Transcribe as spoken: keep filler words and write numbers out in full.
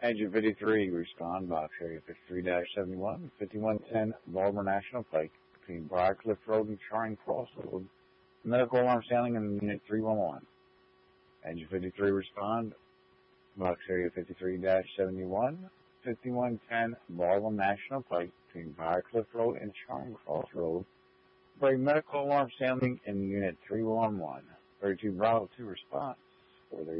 Engine fifty-three, respond, box area fifty-three seventy-one, fifty-one ten Baltimore National Pike, between Briarcliff Road and Charing Cross Road. Medical alarm sounding in unit three one one. Engine fifty-three, respond, box area fifty-three seventy-one, fifty-one ten Baltimore National Pike, between Briarcliff Road and Charing Cross Road, for a medical alarm sounding in unit three one one. thirty-two Bravo two response for the